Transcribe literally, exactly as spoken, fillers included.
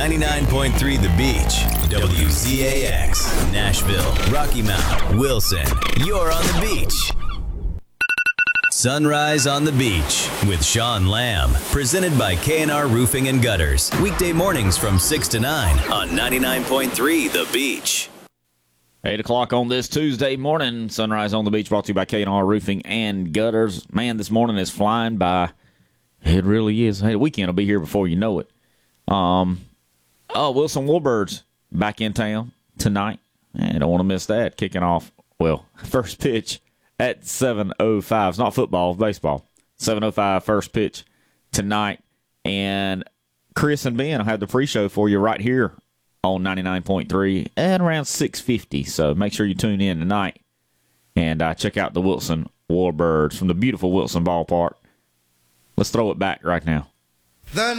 ninety-nine point three The Beach, W Z A X, Nashville, Rocky Mount, Wilson. You're on the beach. Sunrise on the Beach with Sean Lamb. Presented by K and R Roofing and Gutters. Weekday mornings from six to nine on ninety-nine point three The Beach. eight o'clock on this Tuesday morning. Sunrise on the Beach brought to you by K and R Roofing and Gutters. Man, this morning is flying by. It really is. Hey, the weekend will be here before you know it. Um, oh, Wilson Warbirds back in town tonight. I don't want to miss that. Kicking off, well, first pitch at seven oh five. It's not football, it's baseball. seven oh five first pitch tonight. And Chris and Ben will have the pre-show for you right here on ninety-nine point three at around six fifty. So make sure you tune in tonight and uh, check out the Wilson Warbirds from the beautiful Wilson Ballpark. Let's throw it back right now. The